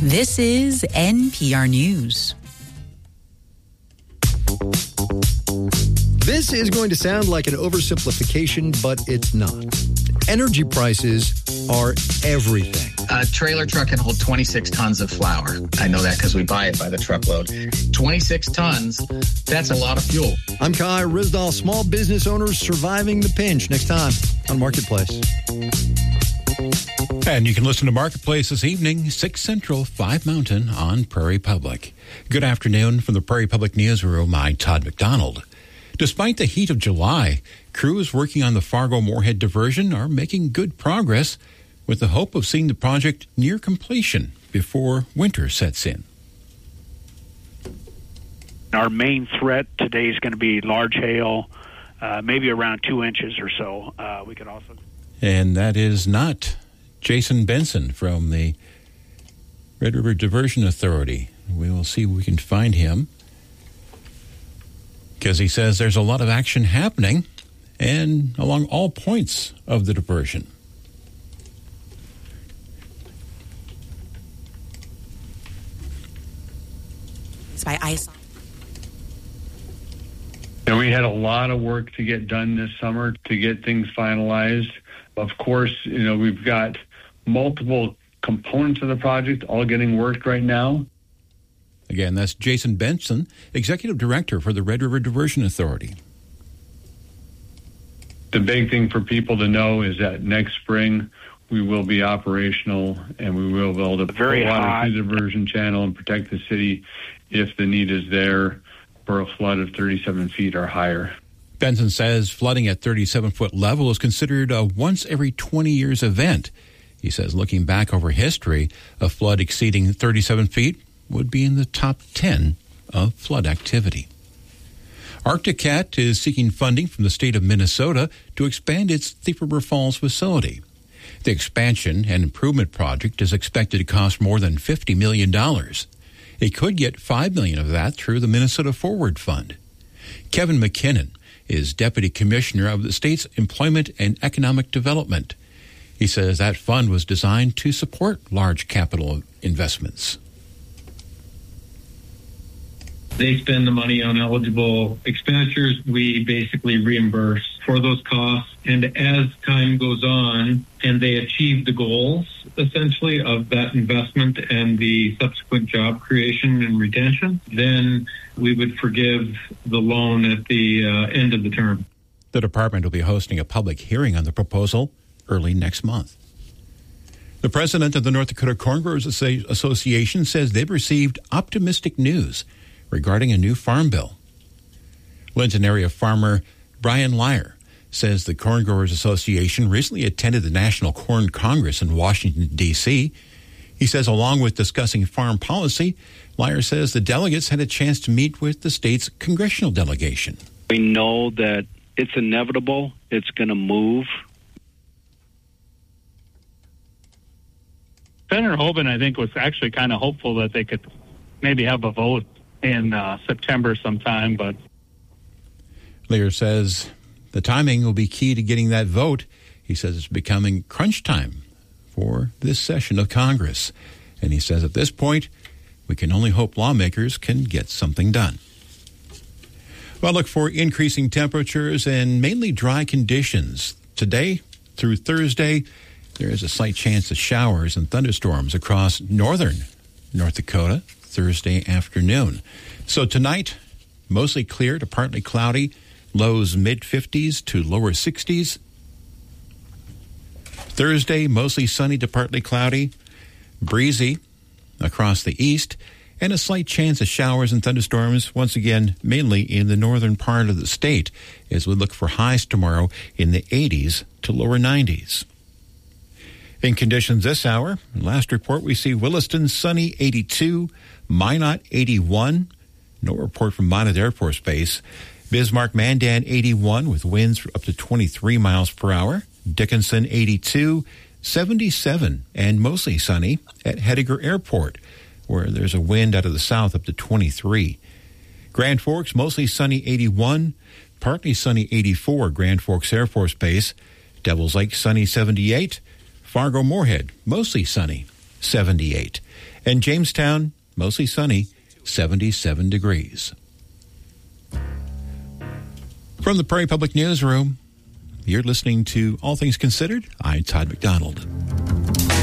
This is NPR News. This is going to sound like an oversimplification, but it's not. Energy prices are everything. A trailer truck can hold 26 tons of flour. I know that because we buy it by the truckload. 26 tons, that's a lot of fuel. I'm Kai Rizdal, small business owners surviving the pinch. Next time on Marketplace. And you can listen to Marketplace this evening, 6 Central, 5 Mountain on Prairie Public. Good afternoon from the Prairie Public Newsroom. I'm Todd McDonald. Despite the heat of July, crews working on the Fargo-Moorhead diversion are making good progress with the hope of seeing the project near completion before winter sets in. Our main threat today is going to be large hail, maybe around 2 inches or so. We could also... And that is not Jason Benson from the Red River Diversion Authority. We will see if we can find him, because he says there's a lot of action happening and along all points of the diversion. It's by ice. And we had a lot of work to get done this summer to get things finalized. Of course, we've got multiple components of the project all getting worked right now. Again, that's Jason Benson, Executive Director for the Red River Diversion Authority. The big thing for people to know is that next spring we will be operational and we will be able to put water through the diversion channel and protect the city if the need is there for a flood of 37 feet or higher. Benson says flooding at 37-foot level is considered a once every 20 years event. He says looking back over history, a flood exceeding 37 feet would be in the top 10 of flood activity. Arctic Cat is seeking funding from the state of Minnesota to expand its Thief River Falls facility. The expansion and improvement project is expected to cost more than $50 million. It could get $5 million of that through the Minnesota Forward Fund. Kevin McKinnon is Deputy Commissioner of the state's Employment and Economic Development. He says that fund was designed to support large capital investments. They spend the money on eligible expenditures. We basically reimburse for those costs. And as time goes on and they achieve the goals, essentially, of that investment and the subsequent job creation and retention, then we would forgive the loan at the end of the term. The department will be hosting a public hearing on the proposal early next month. The president of the North Dakota Corn Growers Association says they've received optimistic news regarding a new farm bill. Linton area farmer Brian Lyer says the Corn Growers Association recently attended the National Corn Congress in Washington, D.C. He says along with discussing farm policy, Lyer says the delegates had a chance to meet with the state's congressional delegation. We know that it's inevitable. It's going to move. Senator Hoban, I think, was actually kind of hopeful that they could maybe have a vote in September sometime, but Lear says the timing will be key to getting that vote. He says it's becoming crunch time for this session of Congress. And he says at this point, we can only hope lawmakers can get something done. Well, look for increasing temperatures and mainly dry conditions. Today through Thursday, there is a slight chance of showers and thunderstorms across northern North Dakota Thursday afternoon. So tonight, mostly clear to partly cloudy, lows mid-50s to lower 60s. Thursday, mostly sunny to partly cloudy, breezy across the east, and a slight chance of showers and thunderstorms, once again, mainly in the northern part of the state, as we look for highs tomorrow in the 80s to lower 90s. In conditions this hour, last report, we see Williston sunny 82, Minot 81, no report from Minot Air Force Base. Bismarck-Mandan 81 with winds up to 23 miles per hour. Dickinson 82, 77 and mostly sunny at Hettinger Airport, where there's a wind out of the south up to 23. Grand Forks mostly sunny 81, partly sunny 84 Grand Forks Air Force Base. Devils Lake sunny 78. Fargo-Moorhead mostly sunny 78. And Jamestown, mostly sunny, 77 degrees. From the Prairie Public Newsroom, you're listening to All Things Considered. I'm Todd McDonald.